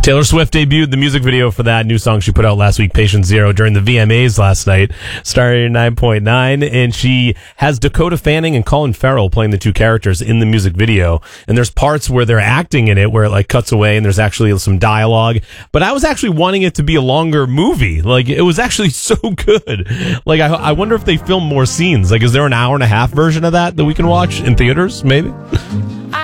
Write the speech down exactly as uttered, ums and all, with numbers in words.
Taylor Swift debuted the music video for that new song she put out last week, Patient Zero, during the V M As last night, starring nine point nine, and she has Dakota Fanning and Colin Farrell playing the two characters in the music video, and there's parts where they're acting in it where it like cuts away and there's actually some dialogue, but I was actually wanting it to be a longer movie. Like, it was actually so good. Like, I, I wonder if they film more scenes. Like, is there an hour and a half version of that that we can watch in theaters, maybe?